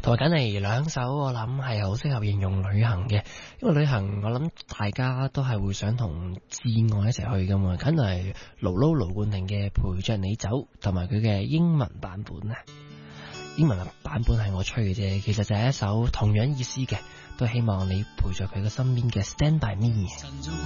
同埋緊嚟兩首，我諗係好適合形容旅行嘅，因為旅行我諗大家都係會想同摯愛一齊去噶嘛，緊係盧冠廷嘅陪着你走，同埋佢嘅英文版本啊，英文版本係我吹嘅啫，其實就係一首同樣意思嘅，都希望你陪着佢嘅身邊嘅 Stand By Me。